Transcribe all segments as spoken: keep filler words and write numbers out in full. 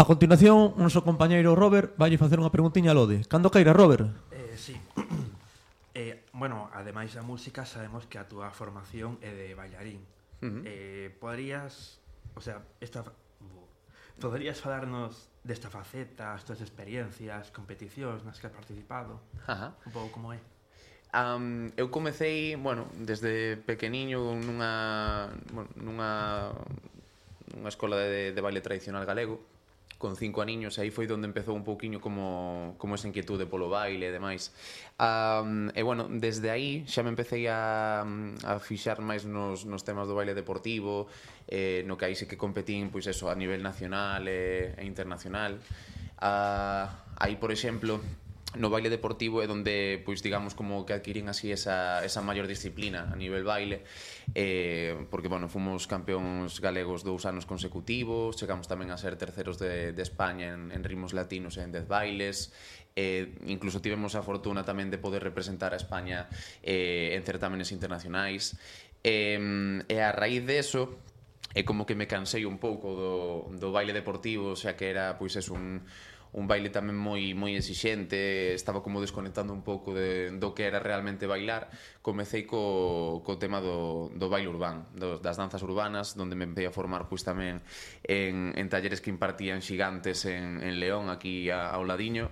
continuación, o noso compañeiro Robert vai facer unha preguntiña a Lode. Cando queira, Robert? Eh, sí. eh, bueno, ademais da música, sabemos que a túa formación é de bailarín. Uh-huh. eh, Poderías, o sea, esta, poderías falarnos desta faceta, as túas experiencias, competicións nas que has participado? Ajá. Un pouco como é? Um, eu comecei, bueno, desde pequeniño nunha, bueno, nunha, nunha escola de, de baile tradicional galego, con cinco aniños, e aí foi onde empezou un pouquiño como, como esa inquietude polo baile e demais. Um, e, bueno, desde aí xa me empecé a, a fixar máis nos, nos temas do baile deportivo, eh, no que aí sí que competín, pois eso, a nivel nacional e, e internacional. Uh, aí, por exemplo, no baile deportivo é onde, pois, digamos, como que adquirín así esa, esa maior disciplina a nivel baile, eh, porque, bueno, fomos campeóns galegos dous anos consecutivos, chegamos tamén a ser terceros de, de España en, en ritmos latinos e en dez bailes, eh, incluso tivemos a fortuna tamén de poder representar a España eh, en certámenes internacionais, eh, e a raíz de eso é como que me cansei un pouco do, do baile deportivo, xa que era, pois, es un un baile tamén moi moi exixente, estaba como desconectando un pouco de, do que era realmente bailar. Comecei co, co tema do, do baile urbán, do, das danzas urbanas, donde me empecé a formar pois tamén en, en talleres que impartían Xigantes en, en León, aquí a, ao ladiño,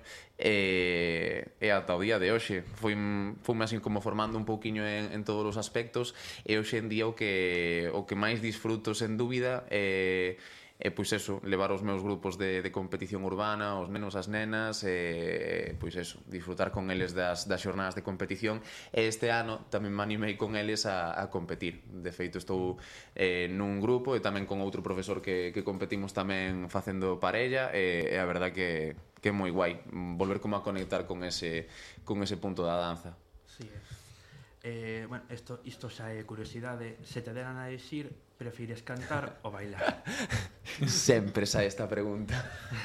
e, e ata o día de hoxe fui, fume así como formando un pouquiño en, en todos os aspectos, e hoxe en día o que, o que máis disfruto sen dúbida é e pois eso, levar os meus grupos de, de competición urbana, os nenos, as nenas, e pois eso, disfrutar con eles das, das xornadas de competición, e este ano tamén me animei con eles a, a competir. De feito, estou eh, nun grupo e tamén con outro profesor que, que competimos tamén facendo parella, e, e a verdad que, que é moi guai volver como a conectar con ese, con ese punto da danza. Sí, eh, bueno, isto, isto xa é curiosidade. Se te deran a dicir, prefires cantar ou bailar? Sempre sae esta pregunta.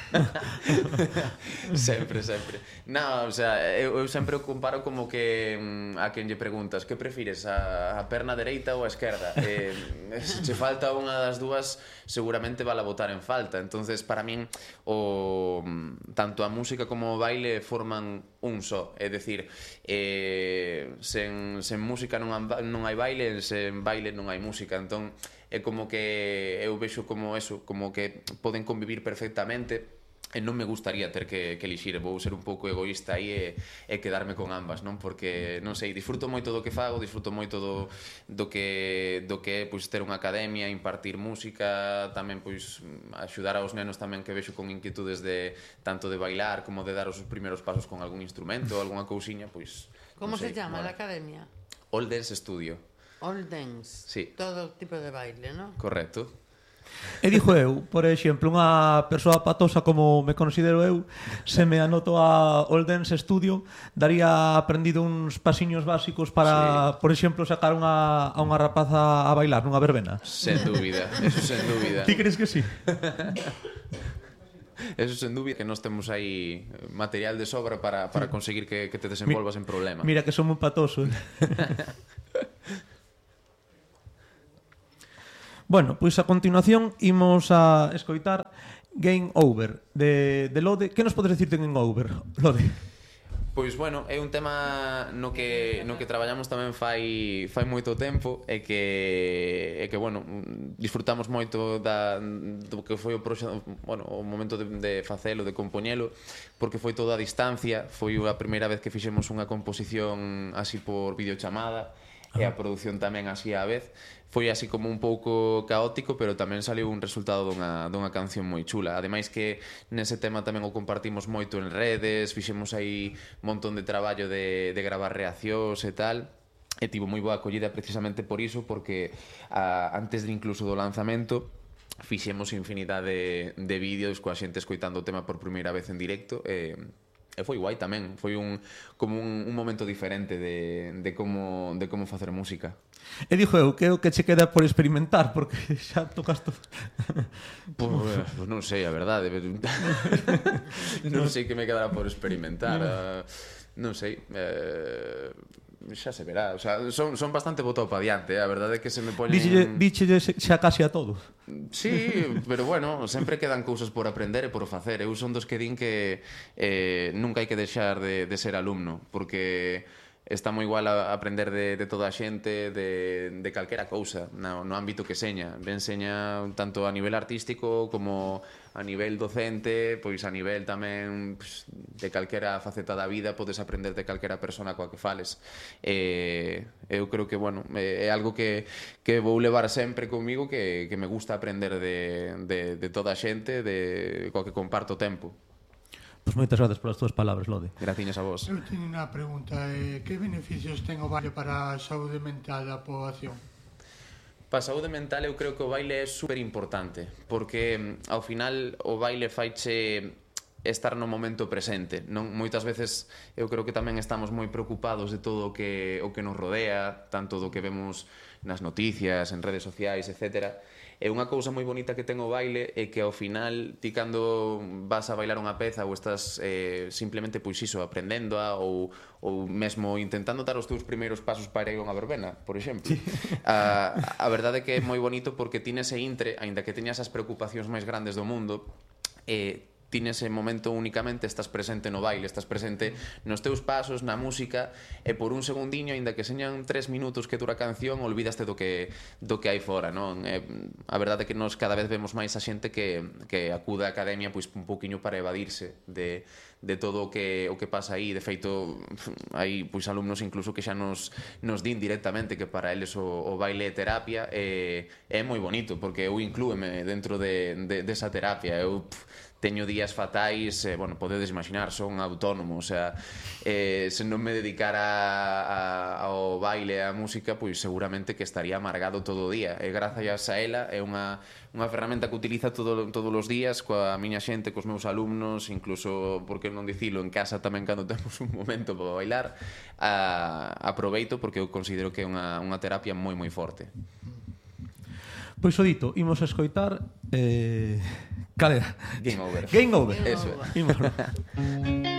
Sempre, sempre. No, o sea, eu, eu sempre o comparo como que mm, a quen lle preguntas que prefires, a, a perna dereita ou a esquerda? Eh, se che falta unha das dúas, seguramente vala botar en falta. Entonces, para min, o, tanto a música como o baile forman un só. É dicir, eh, sen, sen música non, non hai baile, sen baile non hai música. Entón, é como que eu vexo como eso, como que poden convivir perfectamente, e non me gustaría ter que, que elixir. Vou ser un pouco egoísta aí e, e quedarme con ambas, non? Porque, non sei, disfruto moito do que fago, disfruto moito do, do que do que é pois, ter unha academia, impartir música, tamén pois axudar aos nenos tamén que vexo con inquietudes de tanto de bailar como de dar os primeiros pasos con algún instrumento, algunha cousiña, pois... Como sei, se chama bueno. la academia? All Dance Studio. All Dance. Sí. Todo tipo de baile, ¿no? Correcto. E dixo eu, por exemplo, unha persoa patosa como me considero eu, se me anoto a All Dance Studio, daría aprendido uns pasiños básicos para, sí, por exemplo, sacar unha, a unha rapaza a bailar nunha verbena. Sen dúbida, eso sen dúbida. Ti crees que sí? Eso sen dúbida, que nós temos aí material de sobra para, para conseguir que, que te desenvolvas en problema. Mira que son moi patoso. Bueno, pois a continuación imos a escoitar Game Over de, de Lode. Que nos podes decir de Game Over, Lode? Pois, bueno, é un tema no que, no que traballamos tamén fai, fai moito tempo e que, e que, bueno, disfrutamos moito da, do que foi o, proxo, bueno, o momento de, de facelo, de compoñelo, porque foi toda a distancia. Foi a primeira vez que fixemos unha composición así por videochamada, e a produción tamén así á vez. Foi así como un pouco caótico, pero tamén saliu un resultado dunha, dunha canción moi chula. Ademais que nese tema tamén o compartimos moito en redes, fixemos aí un montón de traballo de, de gravar reaccións e tal, e tivo moi boa acollida precisamente por iso, porque a, antes de incluso do lanzamento fixemos infinidade de, de vídeos coa xente escoitando o tema por primeira vez en directo, e E foi guai tamén, foi un como un, un momento diferente de, de como de como facer música. E dixo eu que o que che queda por experimentar, porque xa tocas todo. Pois pues non sei, a verdade. Non sei que me quedará por experimentar. Uh, non sei. Eh, xa se verá, o sea, son, son bastante botado pa diante, eh? A verdade é que se me poñen... Díchelle xa casi a todos. Sí, pero bueno, sempre quedan cousas por aprender e por facer. Eu son dos que din que eh, nunca hai que deixar de, de ser alumno, porque está moi igual a aprender de, de toda a xente, de, de calquera cousa, no, no ámbito que seña. Ben seña tanto a nivel artístico como a nivel docente, pois a nivel tamén pues, de calquera faceta da vida podes aprender de calquera persona coa que fales. Eh, eu creo que, bueno, é algo que, que vou levar sempre comigo, que, que me gusta aprender de, de, de toda a xente, de coa que comparto tempo. Pois moitas grazas polas túas palabras, Lode. Graciñas a vos. Eu teño unha pregunta. Eh, que beneficios ten o baile para a saúde mental da poboación? Para a saúde mental eu creo que o baile é super importante, porque ao final o baile faiche estar no momento presente, non? Moitas veces eu creo que tamén estamos moi preocupados de todo o que, o que nos rodea, tanto do que vemos nas noticias, en redes sociais, etcétera. E unha cousa moi bonita que ten o baile é que ao final ti cando vas a bailar unha peza ou estás eh, simplemente pois iso, aprendéndoa ou, ou mesmo intentando dar os teus primeiros pasos para ir a unha verbena, por exemplo. Sí. A, a verdade é que é moi bonito porque ti nese intre, aínda que teñas as preocupacións máis grandes do mundo, eh, ti nese momento únicamente estás presente no baile, estás presente nos teus pasos, na música, e por un segundiño, aínda que señan tres minutos que dura a canción, olvidaste do que do que hai fora, non? E, a verdade é que nós cada vez vemos máis a xente que, que acude á academia pois un pouquiño para evadirse de, de todo o que, o que pasa aí. De feito, hai pois alumnos incluso que xa nos, nos din directamente que para eles o, o baile é terapia, e é moi bonito, porque eu inclúeme dentro de, de, desa terapia. Eu pff, teño días fatais, eh, bueno, podedes imaginar, son autónomo, o sea, eh, se non me dedicara a, a, ao baile e á música, pois seguramente que estaría amargado todo o día. E grazas a ela, é unha, unha ferramenta que utiliza todo, todos os días coa miña xente, cos meus alumnos, incluso, por que non dicilo, en casa tamén cando temos un momento para bailar, a, aproveito porque eu considero que é unha, unha terapia moi moi forte. Pois o dito, imos a escoitar eh... Cal era? Game over. Game over. Eso é. Imos.